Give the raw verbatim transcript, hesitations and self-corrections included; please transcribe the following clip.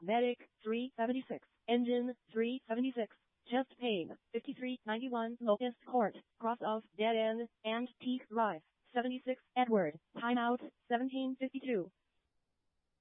Medic, three seventy-six. Engine, three seventy-six. Chest pain, fifty-three ninety-one. Locust Court, cross of Dead End, and T. Rice, seventy-six. Edward, timeout, seventeen fifty-two.